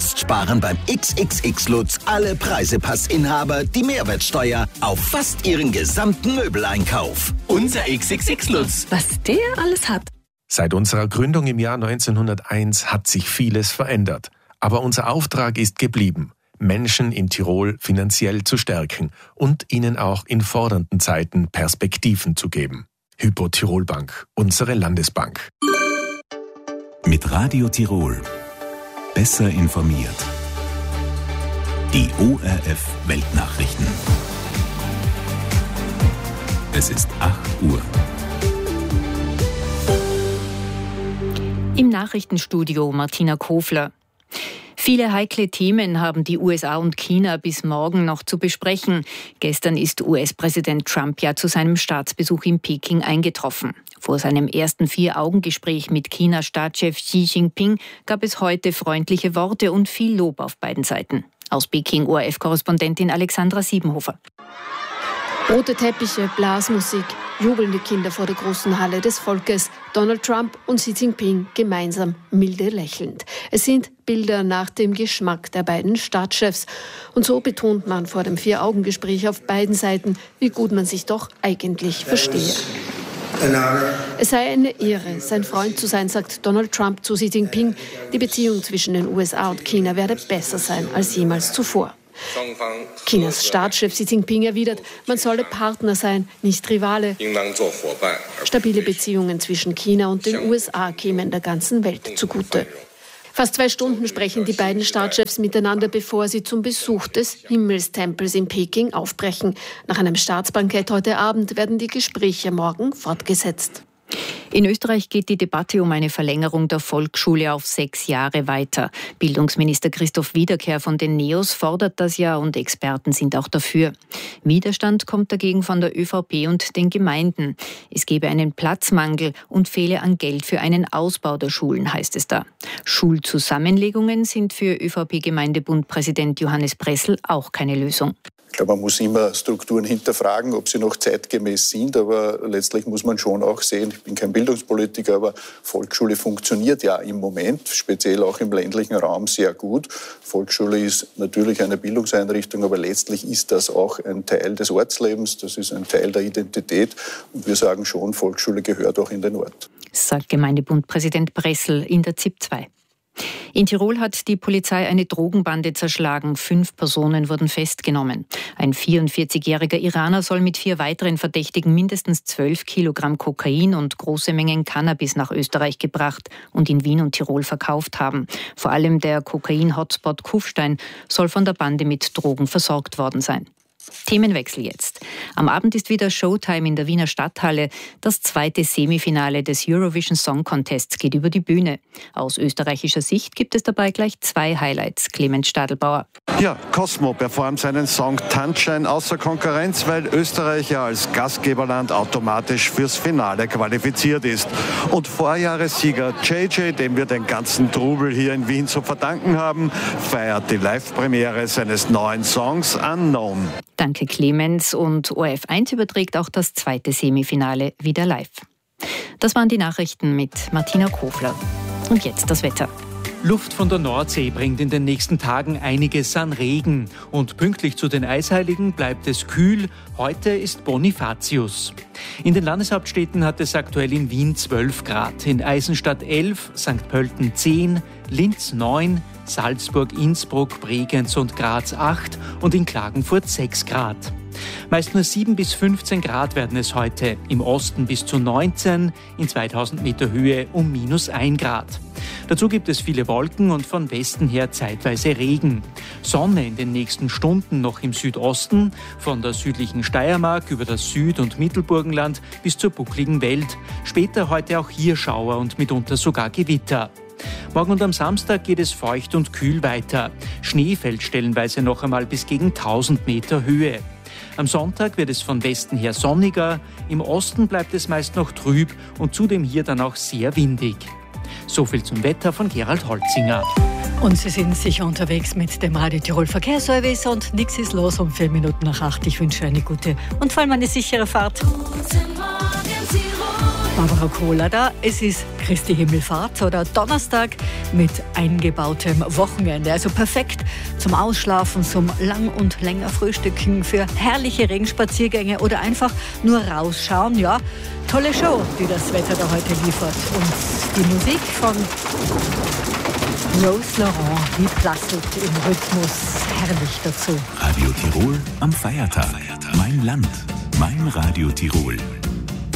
Jetzt sparen beim XXX-Lutz alle Preisepassinhaber die Mehrwertsteuer auf fast ihren gesamten Möbeleinkauf. Unser XXX-Lutz. Was der alles hat. Seit unserer Gründung im Jahr 1901 hat sich vieles verändert. Aber unser Auftrag ist geblieben: Menschen in Tirol finanziell zu stärken und ihnen auch in fordernden Zeiten Perspektiven zu geben. Hypo Tirol Bank, unsere Landesbank. Mit Radio Tirol. Besser informiert. Die ORF Weltnachrichten. Es ist 8 Uhr. Im Nachrichtenstudio Martina Kofler. Viele heikle Themen haben die USA und China bis morgen noch zu besprechen. Gestern ist US-Präsident Trump ja zu seinem Staatsbesuch in Peking eingetroffen. Vor seinem ersten 4-Augen-Gespräch mit China-Staatschef Xi Jinping gab es heute freundliche Worte und viel Lob auf beiden Seiten. Aus Peking ORF-Korrespondentin Alexandra Siebenhofer. Rote Teppiche, Blasmusik, jubelnde Kinder vor der großen Halle des Volkes. Donald Trump und Xi Jinping gemeinsam milde lächelnd. Es sind Bilder nach dem Geschmack der beiden Staatschefs. Und so betont man vor dem 4-Augen-Gespräch auf beiden Seiten, wie gut man sich doch eigentlich verstehe. Es sei eine Ehre, sein Freund zu sein, sagt Donald Trump zu Xi Jinping. Die Beziehung zwischen den USA und China werde besser sein als jemals zuvor. Chinas Staatschef Xi Jinping erwidert, man solle Partner sein, nicht Rivale. Stabile Beziehungen zwischen China und den USA kämen der ganzen Welt zugute. Fast 2 Stunden sprechen die beiden Staatschefs miteinander, bevor sie zum Besuch des Himmelstempels in Peking aufbrechen. Nach einem Staatsbankett heute Abend werden die Gespräche morgen fortgesetzt. In Österreich geht die Debatte um eine Verlängerung der Volksschule auf 6 Jahre weiter. Bildungsminister Christoph Wiederkehr von den NEOS fordert das ja und Experten sind auch dafür. Widerstand kommt dagegen von der ÖVP und den Gemeinden. Es gebe einen Platzmangel und fehle an Geld für einen Ausbau der Schulen, heißt es da. Schulzusammenlegungen sind für ÖVP-Gemeindebundpräsident Johannes Pressl auch keine Lösung. Ich glaube, man muss immer Strukturen hinterfragen, ob sie noch zeitgemäß sind, aber letztlich muss man schon auch sehen, ich bin kein Bildungspolitiker, aber Volksschule funktioniert ja im Moment, speziell auch im ländlichen Raum, sehr gut. Volksschule ist natürlich eine Bildungseinrichtung, aber letztlich ist das auch ein Teil des Ortslebens, das ist ein Teil der Identität und wir sagen schon, Volksschule gehört auch in den Ort. Sagt Gemeindebundpräsident Pressl in der ZIP 2. In Tirol hat die Polizei eine Drogenbande zerschlagen. 5 Personen wurden festgenommen. Ein 44-jähriger Iraner soll mit 4 weiteren Verdächtigen mindestens 12 Kilogramm Kokain und große Mengen Cannabis nach Österreich gebracht und in Wien und Tirol verkauft haben. Vor allem der Kokain-Hotspot Kufstein soll von der Bande mit Drogen versorgt worden sein. Themenwechsel jetzt. Am Abend ist wieder Showtime in der Wiener Stadthalle. Das 2. Semifinale des Eurovision Song Contests geht über die Bühne. Aus österreichischer Sicht gibt es dabei gleich 2 Highlights. Clemens Stadelbauer. Ja, Cosmo performt seinen Song Tanzschein außer Konkurrenz, weil Österreich ja als Gastgeberland automatisch fürs Finale qualifiziert ist. Und Vorjahressieger JJ, dem wir den ganzen Trubel hier in Wien zu verdanken haben, feiert die Live-Premiere seines neuen Songs Unknown. Danke Clemens, und ORF1 überträgt auch das 2. Semifinale wieder live. Das waren die Nachrichten mit Martina Kofler. Und jetzt das Wetter. Luft von der Nordsee bringt in den nächsten Tagen einiges an Regen. Und pünktlich zu den Eisheiligen bleibt es kühl. Heute ist Bonifatius. In den Landeshauptstädten hat es aktuell in Wien 12 Grad, in Eisenstadt 11, St. Pölten 10, Linz 9, Salzburg, Innsbruck, Bregenz und Graz 8 und in Klagenfurt 6 Grad. Meist nur 7 bis 15 Grad werden es heute, im Osten bis zu 19, in 2000 Meter Höhe um -1 Grad. Dazu gibt es viele Wolken und von Westen her zeitweise Regen. Sonne in den nächsten Stunden noch im Südosten, von der südlichen Steiermark über das Süd- und Mittelburgenland bis zur buckligen Welt. Später heute auch hier Schauer und mitunter sogar Gewitter. Morgen und am Samstag geht es feucht und kühl weiter. Schnee fällt stellenweise noch einmal bis gegen 1000 Meter Höhe. Am Sonntag wird es von Westen her sonniger, im Osten bleibt es meist noch trüb und zudem hier dann auch sehr windig. Soviel zum Wetter von Gerald Holzinger. Und Sie sind sicher unterwegs mit dem Radio Tirol Verkehrsservice und nichts ist los um 4 Minuten nach 8. Ich wünsche eine gute und vor allem eine sichere Fahrt. Barbara Kohler da. Es ist Christi Himmelfahrt oder Donnerstag mit eingebautem Wochenende. Also perfekt zum Ausschlafen, zum Lang- und länger Frühstücken, für herrliche Regenspaziergänge oder einfach nur rausschauen. Ja, tolle Show, die das Wetter da heute liefert. Und die Musik von Rose Laurent, die plasselt im Rhythmus herrlich dazu. Radio Tirol am Feiertag. Mein Land, mein Radio Tirol.